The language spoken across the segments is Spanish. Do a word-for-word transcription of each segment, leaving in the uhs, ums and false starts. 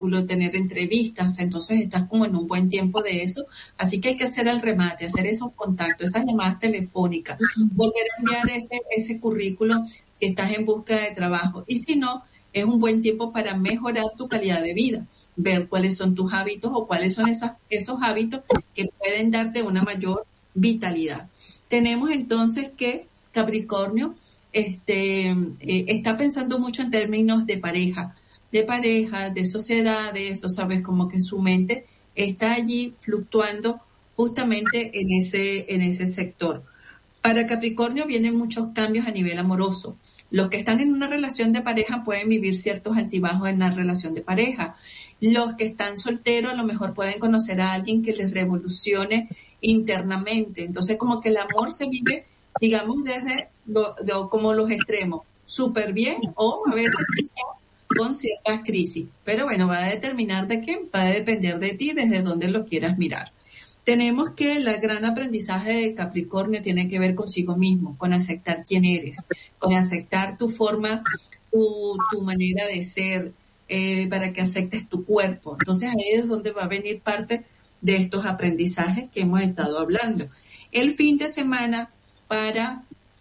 espectáculo, tener entrevistas, entonces estás como en un buen tiempo de eso, así que hay que hacer el remate, hacer esos contactos, esas llamadas telefónicas, volver a enviar ese, ese currículo si estás en búsqueda de trabajo, y si no, es un buen tiempo para mejorar tu calidad de vida, ver cuáles son tus hábitos o cuáles son esas, esos hábitos que pueden darte una mayor vitalidad. Tenemos entonces que Capricornio este, eh, está pensando mucho en términos de pareja, de pareja, de sociedades, o sabes, como que su mente está allí fluctuando justamente en ese, en ese sector. Para Capricornio vienen muchos cambios a nivel amoroso. Los que están en una relación de pareja pueden vivir ciertos altibajos en la relación de pareja. Los que están solteros a lo mejor pueden conocer a alguien que les revolucione internamente. Entonces, como que el amor se vive, digamos, desde lo, de, como los extremos, súper bien o a veces quizá con ciertas crisis. Pero bueno, va a determinar de qué, va a depender de ti, desde dónde lo quieras mirar. Tenemos que el gran aprendizaje de Capricornio tiene que ver consigo mismo, con aceptar quién eres, con aceptar tu forma, tu, tu manera de ser, eh, para que aceptes tu cuerpo. Entonces ahí es donde va a venir parte de estos aprendizajes que hemos estado hablando. El fin de semana para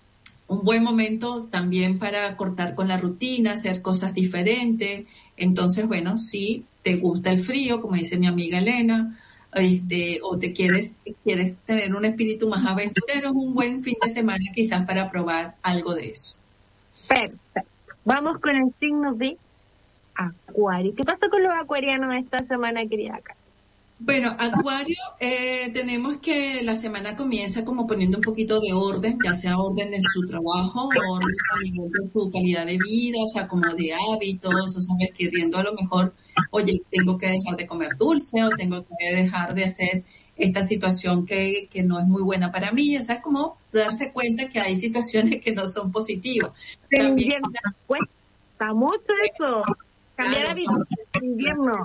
un buen momento también para cortar con la rutina, hacer cosas diferentes. Entonces, bueno, si te gusta el frío, como dice mi amiga Elena, Este, o te quieres, quieres tener un espíritu más aventurero, es un buen fin de semana quizás para probar algo de eso. Perfecto. Vamos con el signo de Acuario. ¿Qué pasó con los acuarianos esta semana, querida Carla? Bueno, Acuario, eh, tenemos que la semana comienza como poniendo un poquito de orden, ya sea orden en su trabajo, orden a nivel de su calidad de vida, o sea, como de hábitos, o sea, queriendo a lo mejor, oye, tengo que dejar de comer dulce o tengo que dejar de hacer esta situación que, que no es muy buena para mí, o sea, es como darse cuenta que hay situaciones que no son positivas. En invierno cuesta mucho eso, cambiar hábitos en invierno.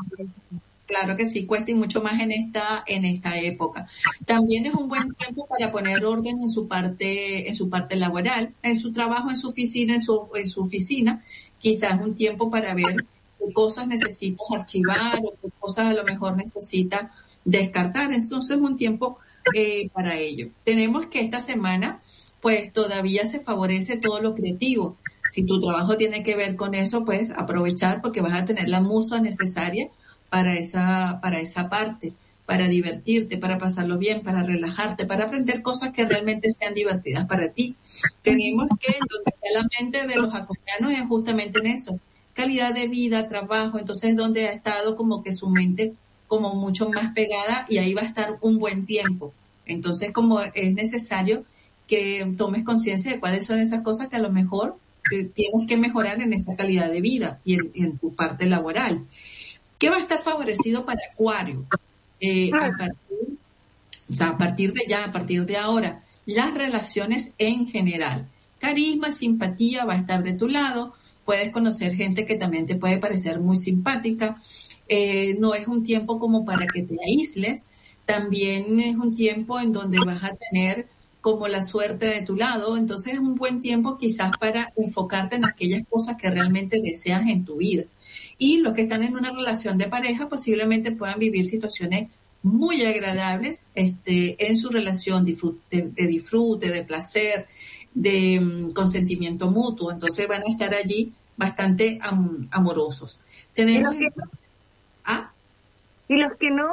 Claro que sí, cuesta y mucho más en esta en esta época. También es un buen tiempo para poner orden en su parte en su parte laboral, en su trabajo, en su oficina, en su en su oficina. Quizás un tiempo para ver qué cosas necesitas archivar o qué cosas a lo mejor necesitas descartar. Entonces es un tiempo eh, para ello. Tenemos que esta semana, pues todavía se favorece todo lo creativo. Si tu trabajo tiene que ver con eso, pues aprovechar porque vas a tener la musa necesaria para esa, para esa parte, para divertirte, para pasarlo bien, para relajarte, para aprender cosas que realmente sean divertidas para ti. Tenemos que, donde está la mente de los acuarianos es justamente en eso, calidad de vida, trabajo, entonces donde ha estado como que su mente como mucho más pegada y ahí va a estar un buen tiempo. Entonces como es necesario que tomes conciencia de cuáles son esas cosas que a lo mejor te tienes que mejorar en esa calidad de vida y en, en tu parte laboral. ¿Qué va a estar favorecido para Acuario? Eh, a partir, o sea, a partir de ya, a partir de ahora, las relaciones en general. Carisma, simpatía va a estar de tu lado. Puedes conocer gente que también te puede parecer muy simpática. Eh, no es un tiempo como para que te aísles. También es un tiempo en donde vas a tener como la suerte de tu lado. Entonces es un buen tiempo quizás para enfocarte en aquellas cosas que realmente deseas en tu vida. Y los que están en una relación de pareja posiblemente puedan vivir situaciones muy agradables este, en su relación de, de disfrute, de placer, de um, consentimiento mutuo. Entonces van a estar allí bastante um, amorosos. Tenemos, ¿Y los que, ¿ah? ¿Y los que no?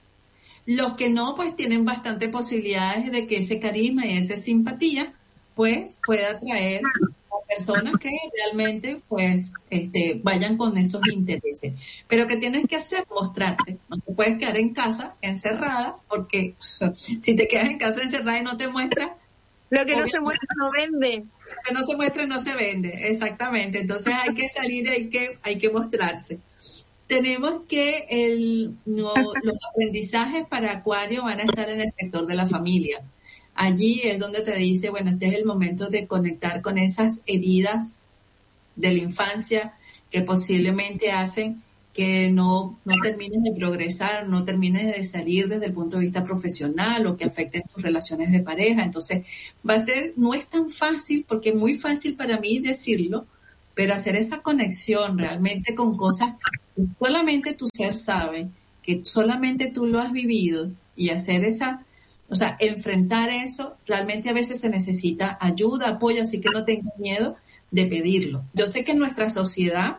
Los que no, pues tienen bastante posibilidades de que ese carisma y esa simpatía, pues pueda traer personas que realmente pues este vayan con esos intereses, pero que tienes que hacer, mostrarte, no te puedes quedar en casa encerrada, porque si te quedas en casa encerrada y no te muestras, lo que no se muestra no vende, lo que no se muestra no se vende, exactamente, entonces hay que salir, hay que hay que mostrarse. Tenemos que el, no, los aprendizajes para Acuario van a estar en el sector de la familia. Allí es donde te dice, bueno, este es el momento de conectar con esas heridas de la infancia que posiblemente hacen que no, no termines de progresar, no termines de salir desde el punto de vista profesional o que afecten tus relaciones de pareja. Entonces, va a ser, no es tan fácil, porque es muy fácil para mí decirlo, pero hacer esa conexión realmente con cosas que solamente tu ser sabe, que solamente tú lo has vivido, y hacer esa, o sea, enfrentar eso, realmente a veces se necesita ayuda, apoyo, así que no tengas miedo de pedirlo. Yo sé que nuestra sociedad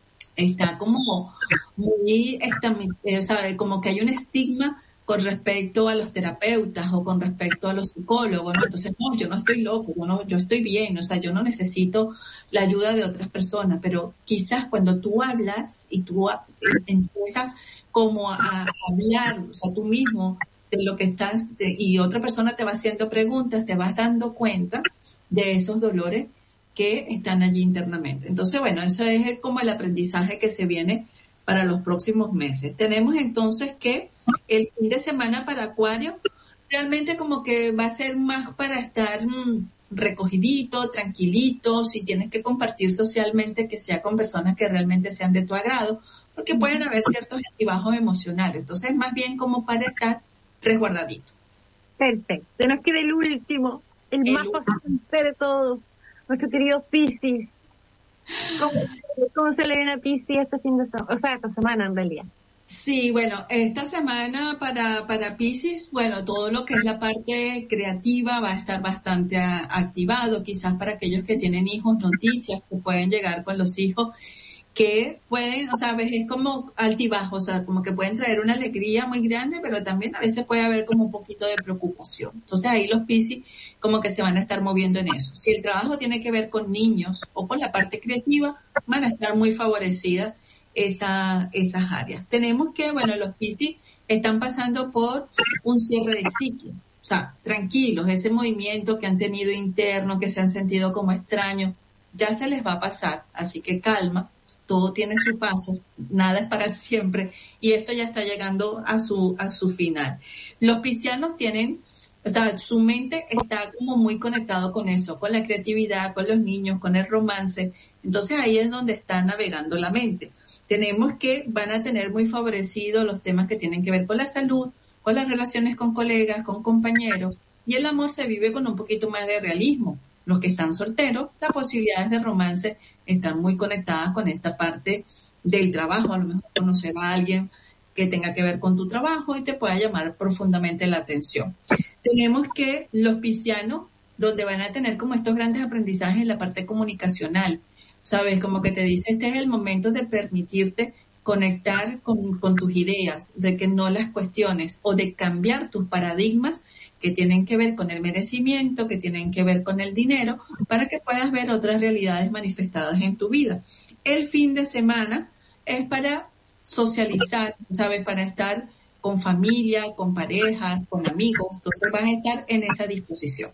está como muy, está, o sea, como que hay un estigma con respecto a los terapeutas o con respecto a los psicólogos, ¿no? Entonces, no, yo no estoy loco, yo, no, yo estoy bien, o sea, yo no necesito la ayuda de otras personas, pero quizás cuando tú hablas y tú empiezas como a hablar, o sea, tú mismo de lo que estás, de, y otra persona te va haciendo preguntas, te vas dando cuenta de esos dolores que están allí internamente. Entonces, bueno, eso es como el aprendizaje que se viene para los próximos meses. Tenemos entonces que el fin de semana para Acuario realmente como que va a ser más para estar mmm, recogidito, tranquilito, si tienes que compartir socialmente, que sea con personas que realmente sean de tu agrado, porque pueden haber ciertos altibajos emocionales. Entonces, más bien como para estar resguardadito. Perfecto. Nos queda el último, el, el más paciente de todos, nuestro querido Piscis. ¿Cómo, ¿Cómo se le viene a Piscis este fin de semana? O sea, esta semana en realidad. Sí, bueno, esta semana para, para Piscis, bueno, todo lo que es la parte creativa va a estar bastante a, activado, quizás para aquellos que tienen hijos, noticias que pueden llegar con los hijos, que pueden, o sea, es como altibajo, o sea, como que pueden traer una alegría muy grande, pero también a veces puede haber como un poquito de preocupación. Entonces ahí los Piscis como que se van a estar moviendo en eso. Si el trabajo tiene que ver con niños o con la parte creativa, van a estar muy favorecidas esa, esas áreas. Tenemos que, bueno, los Piscis están pasando por un cierre de ciclo. O sea, tranquilos, ese movimiento que han tenido interno, que se han sentido como extraños, ya se les va a pasar, así que calma. Todo tiene su paso, nada es para siempre, y esto ya está llegando a su, a su final. Los piscianos tienen, o sea, su mente está como muy conectado con eso, con la creatividad, con los niños, con el romance, entonces ahí es donde está navegando la mente. Tenemos que van a tener muy favorecidos los temas que tienen que ver con la salud, con las relaciones con colegas, con compañeros, y el amor se vive con un poquito más de realismo. Los que están solteros, las posibilidades de romance están muy conectadas con esta parte del trabajo, a lo mejor conocer a alguien que tenga que ver con tu trabajo y te pueda llamar profundamente la atención. Tenemos que los piscianos, donde van a tener como estos grandes aprendizajes en la parte comunicacional, ¿sabes? Como que te dice, este es el momento de permitirte conectar con, con tus ideas, de que no las cuestiones o de cambiar tus paradigmas que tienen que ver con el merecimiento, que tienen que ver con el dinero, para que puedas ver otras realidades manifestadas en tu vida. El fin de semana es para socializar, ¿sabes? Para estar con familia, con parejas, con amigos. Entonces vas a estar en esa disposición.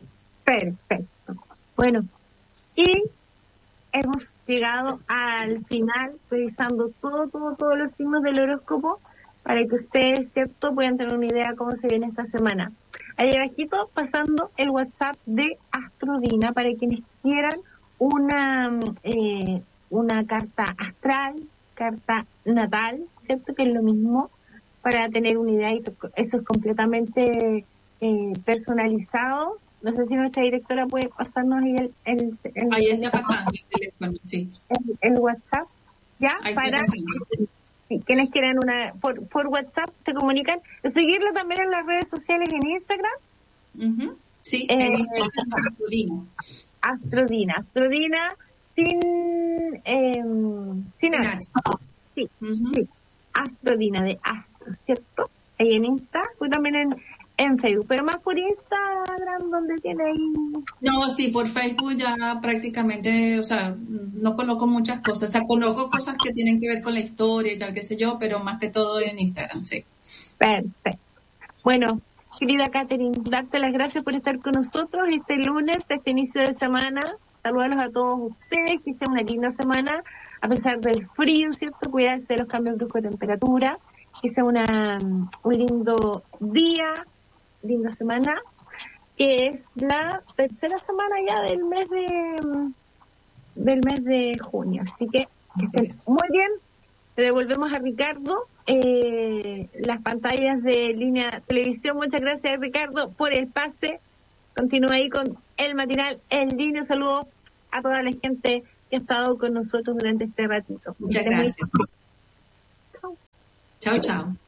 Perfecto. Bueno, y hemos llegado al final, revisando todo, todo, todos los signos del horóscopo, para que ustedes, ¿cierto?, puedan tener una idea de cómo se viene esta semana. Ahí abajito, pasando el WhatsApp de Astrodina para quienes quieran una eh, una carta astral, carta natal, ¿cierto?, que es lo mismo, para tener una idea, y eso es completamente eh, personalizado. No sé si nuestra directora puede pasarnos ahí el... el, el ahí está pasando el teléfono, sí. El, el WhatsApp, ¿ya? Ahí para... Sí, quienes quieran una por, por WhatsApp se comunican. Seguirlo también en las redes sociales, en Instagram. Uh-huh. Sí, eh, en Instagram, Astrodina. Astrodina. Astrodina sin... Eh, sin H. Sí, uh-huh. Sí. Astrodina de Astro, ¿cierto? Ahí en Insta. Fui también en, en Facebook, pero más por Instagram, donde tiene ahí... No, sí, por Facebook ya prácticamente, o sea, no coloco muchas cosas, o sea, coloco cosas que tienen que ver con la historia y tal, qué sé yo, pero más que todo en Instagram, sí. Perfecto. Bueno, querida Catherine, darte las gracias por estar con nosotros este lunes, este inicio de semana. Saludarlos a todos ustedes, que sea una linda semana, a pesar del frío, ¿cierto? Cuidarse de los cambios bruscos de temperatura, que sea una un lindo día, linda semana, que es la tercera semana ya del mes de del mes de junio. Así que, que estén muy bien. Le devolvemos a Ricardo eh, las pantallas de Línea Televisión. Muchas gracias, Ricardo, por el pase. Continúa ahí con el matinal en línea. Saludos a toda la gente que ha estado con nosotros durante este ratito. Muchas gracias. Chao, chao.